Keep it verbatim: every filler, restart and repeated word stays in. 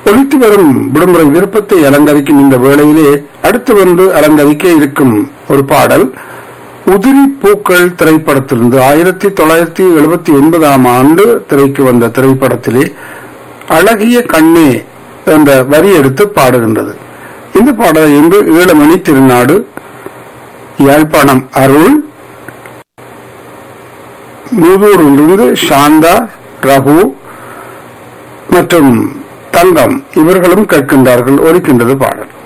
ஒலித்து வரும் விடுமுறை விருப்பத்தை அலங்கரிக்கும் இந்த வேளையிலே அடுத்து வந்து அலங்கரிக்க இருக்கும் ஒரு பாடல் உதிரி பூக்கள் திரைப்படத்திலிருந்து ஆயிரத்தி தொள்ளாயிரத்தி எழுபத்தி ஒன்பதாம் ஆண்டு திரைக்கு வந்த திரைப்படத்திலே அழகிய கண்ணே என்ற வரி எடுத்து பாடுகின்றது. இந்த பாடலை இன்று ஏழுமணி திருநாடு, யாழ்ப்பாணம் அருள், மூதூரிலிருந்து சாந்தா, ரகு மற்றும் தங்கம் இவர்களும் கேட்கின்றார்கள். ஒலிக்கின்றது பாடல்.